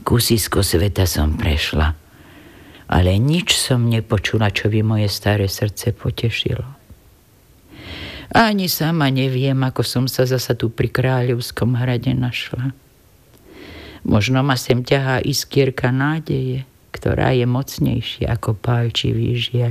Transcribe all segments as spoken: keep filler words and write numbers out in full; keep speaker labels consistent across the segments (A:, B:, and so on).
A: Kúsisko sveta som prešla, ale nič som nepočula, čo by moje staré srdce potešilo. Ani sama neviem, ako som sa zasa tu pri Kráľovskom hrade našla. Možno ma sem ťahá iskierka nádeje, ktorá je mocnejšia ako pálčivý žiaľ.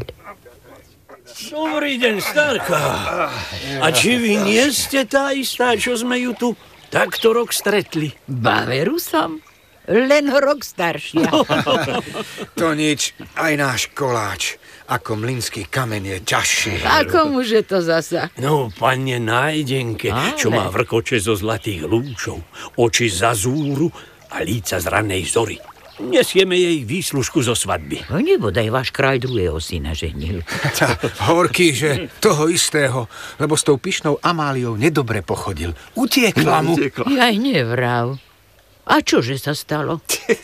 B: Dobrý deň, starka. A či vy nie ste tá istá, čo sme ju tu takto rok stretli?
A: Baveru som. Len rok staršia.
C: To nič, aj náš koláč, ako mlynský kameň je ťažší.
A: A komuže to zasa?
B: No, panne Nájdenke, Ale... čo má vrkoče zo zlatých lúčov, oči z azúru a líca z ranej zory. Nesieme jej výslužku zo svadby.
A: No nebodaj váš kráľ druhého syna ženil.
C: Tá, horký, že toho istého, lebo s tou pyšnou Amáliou nedobre pochodil. Utiekla mu.
A: Jaj, nevrav. A čože sa stalo?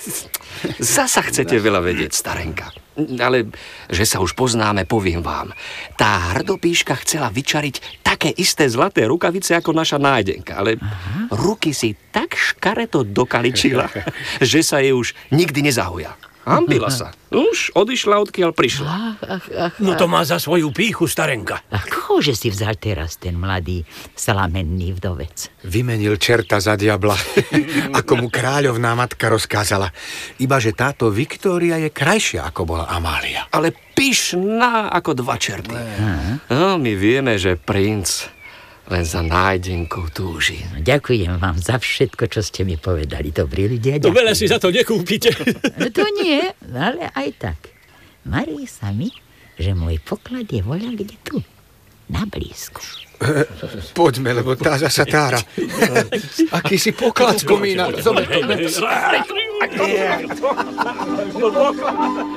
D: Zasa chcete veľa vedieť, starenka. Ale že sa už poznáme, poviem vám. Tá hrdopíška chcela vyčariť také isté zlaté rukavice ako naša Nájdenka, ale Aha. ruky si tak škareto dokaličila, že sa jej už nikdy nezahoja. Hambila sa. Už odišla, odkiaľ prišla.
A: Ach, ach, ach,
B: no to má za svoju pýchu, starenka.
A: A kože si vzal teraz ten mladý salamenný vdovec?
C: Vymenil čerta za diabla, ako mu kráľovná matka rozkázala. Ibaže táto Viktória je krajšia, ako bola Amália.
D: Ale pyšná ako dva čerty. No, my vieme, že princ len za Nájdenkou túži.
A: No, ďakujem vám za všetko, čo ste mi povedali, dobrí ľudia.
B: To veľa si za to nekúpite.
A: No to nie, ale aj tak. Marí sa mi, že môj poklad je voľa kde tu, na blízku.
C: E, poďme, lebo tá zasa tára. Aký si poklad spomína. Zober to.